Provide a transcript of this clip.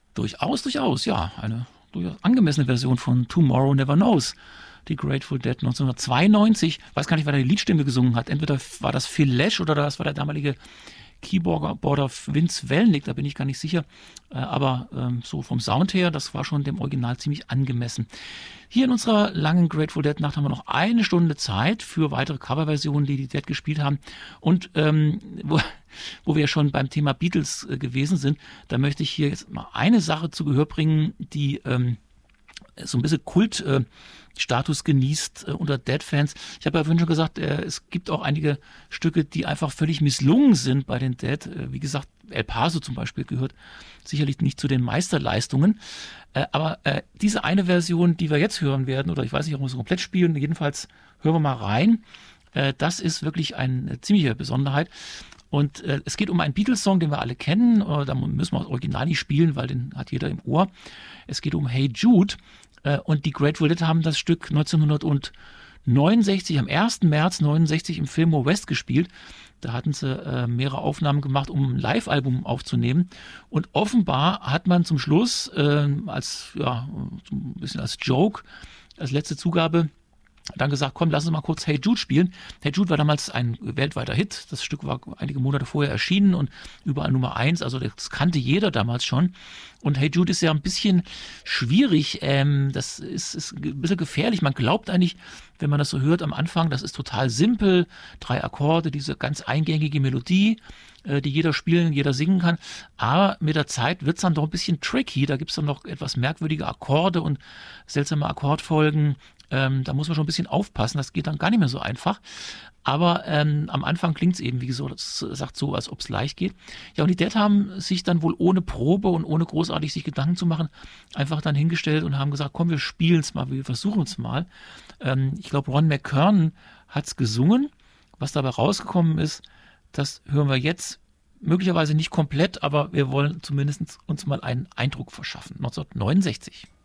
Durchaus, ja. Eine durchaus angemessene Version von Tomorrow Never Knows. Die Grateful Dead 1992. Weiß gar nicht, wer da die Liedstimme gesungen hat. Entweder war das Phil Lesh oder das war der damalige Keyboarder Vince Welnick, da bin ich gar nicht sicher. Aber so vom Sound her, das war schon dem Original ziemlich angemessen. Hier in unserer langen Grateful Dead Nacht haben wir noch eine Stunde Zeit für weitere Coverversionen, die Dead gespielt haben. Und wo wir schon beim Thema Beatles gewesen sind, da möchte ich hier jetzt mal eine Sache zu Gehör bringen, die so ein bisschen Kultstatus genießt unter Dead-Fans. Ich habe ja vorhin schon gesagt, es gibt auch einige Stücke, die einfach völlig misslungen sind bei den Dead. Wie gesagt, El Paso zum Beispiel gehört sicherlich nicht zu den Meisterleistungen. Aber diese eine Version, die wir jetzt hören werden, oder ich weiß nicht, ob wir es komplett spielen, jedenfalls hören wir mal rein. Das ist wirklich eine ziemliche Besonderheit. Und es geht um einen Beatles-Song, den wir alle kennen. Da müssen wir das Original nicht spielen, weil den hat jeder im Ohr. Es geht um Hey Jude. Und die Grateful Dead haben das Stück 1969, am 1. März 1969 im Fillmore West gespielt. Da hatten sie mehrere Aufnahmen gemacht, um ein Live-Album aufzunehmen. Und offenbar hat man zum Schluss, so ein bisschen als Joke, als letzte Zugabe, dann gesagt, komm, lass uns mal kurz Hey Jude spielen. Hey Jude war damals ein weltweiter Hit. Das Stück war einige Monate vorher erschienen und überall Nummer 1. Also das kannte jeder damals schon. Und Hey Jude ist ja ein bisschen schwierig. Das ist ein bisschen gefährlich. Man glaubt eigentlich, wenn man das so hört am Anfang, das ist total simpel. 3 Akkorde, diese ganz eingängige Melodie, die jeder spielen, jeder singen kann. Aber mit der Zeit wird es dann doch ein bisschen tricky. Da gibt es dann noch etwas merkwürdige Akkorde und seltsame Akkordfolgen. Da muss man schon ein bisschen aufpassen, das geht dann gar nicht mehr so einfach. Aber am Anfang klingt es eben, wie gesagt, das sagt so, als ob es leicht geht. Ja, und die Dead haben sich dann wohl ohne Probe und ohne großartig sich Gedanken zu machen, einfach dann hingestellt und haben gesagt, komm, wir spielen es mal, wir versuchen es mal. Ich glaube, Ron McKern hat es gesungen. Was dabei rausgekommen ist, das hören wir jetzt. Möglicherweise nicht komplett, aber wir wollen zumindest uns mal einen Eindruck verschaffen. 1969.